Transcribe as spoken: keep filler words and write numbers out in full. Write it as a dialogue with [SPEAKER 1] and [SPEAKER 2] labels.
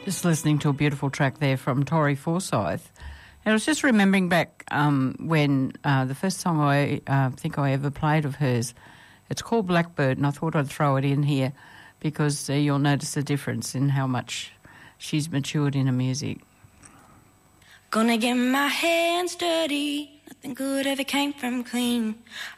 [SPEAKER 1] Just listening to a beautiful track there from Tori Forsyth. And I was just remembering back um, when uh, the first song I uh, think I ever played of hers, it's called Blackbird, and I thought I'd throw it in here because uh, you'll notice the difference in how much she's matured in her music.
[SPEAKER 2] Gonna get my hands dirty, nothing good ever came from clean.